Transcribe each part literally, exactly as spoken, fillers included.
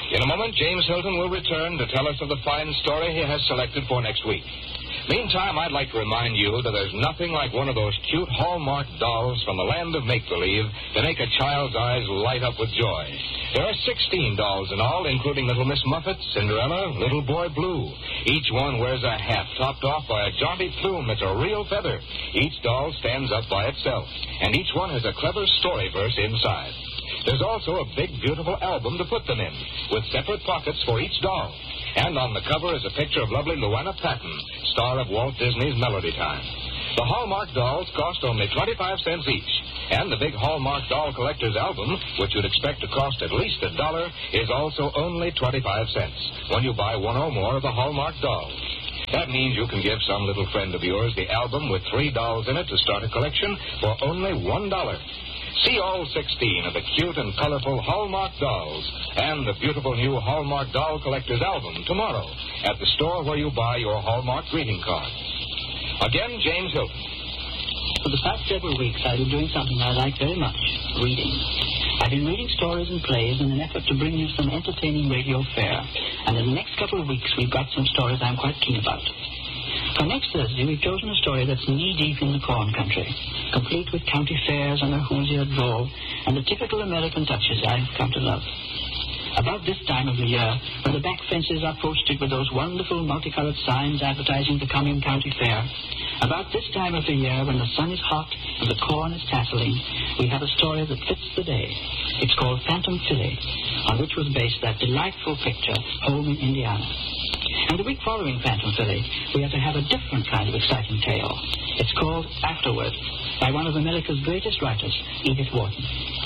In a moment, James Hilton will return to tell us of the fine story he has selected for next week. Meantime, I'd like to remind you that there's nothing like one of those cute Hallmark dolls from the land of make-believe to make a child's eyes light up with joy. There are sixteen dolls in all, including Little Miss Muffet, Cinderella, Little Boy Blue. Each one wears a hat topped off by a jaunty plume that's a real feather. Each doll stands up by itself, and each one has a clever story verse inside. There's also a big, beautiful album to put them in, with separate pockets for each doll. And on the cover is a picture of lovely Luana Patton, star of Walt Disney's Melody Time. The Hallmark dolls cost only twenty-five cents each. And the big Hallmark Doll Collector's Album, which you'd expect to cost at least a dollar, is also only twenty-five cents when you buy one or more of the Hallmark dolls. That means you can give some little friend of yours the album with three dolls in it to start a collection for only one dollar. See all sixteen of the cute and colorful Hallmark dolls and the beautiful new Hallmark Doll Collector's Album tomorrow at the store where you buy your Hallmark greeting cards. Again, James Hilton. For the past several weeks, I've been doing something I like very much, reading. I've been reading stories and plays in an effort to bring you some entertaining radio fare. And in the next couple of weeks, we've got some stories I'm quite keen about. For next Thursday, we've chosen a story that's knee-deep in the corn country, complete with county fairs and a Hoosier drawl, and the typical American touches I've come to love. About this time of the year, when the back fences are posted with those wonderful multicolored signs advertising the coming county fair, about this time of the year when the sun is hot and the corn is tasseling, we have a story that fits the day. It's called Phantom Philly, on which was based that delightful picture, Home in Indiana. And the week following Phantom Philly, we are to have a different kind of exciting tale. It's called Afterward, by one of America's greatest writers, Edith Wharton.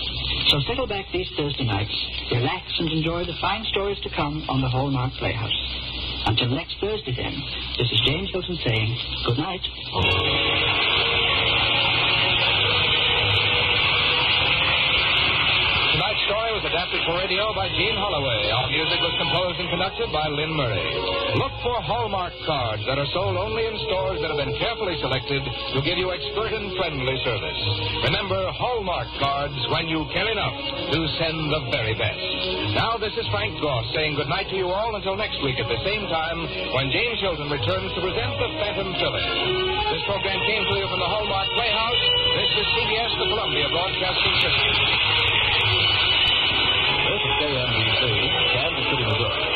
So settle back these Thursday nights, relax and enjoy the fine stories to come on the Hallmark Playhouse. Until next Thursday then, this is James Hilton saying good night. Tonight's story was adapted for radio by Gene Holloway. Our music was composed and conducted by Lynn Murray. Look for Hallmark cards that are sold only in stores that have been carefully selected to give you expert and friendly service. Remember, Hallmark cards, when you care enough, do send the very best. Now, this is Frank Goss saying goodnight to you all until next week at the same time when James Hilton returns to present the Phantom Philly. This program came to you from the Hallmark Playhouse. This is C B S, the Columbia Broadcasting System. This is K N B C, Kansas City, Missouri.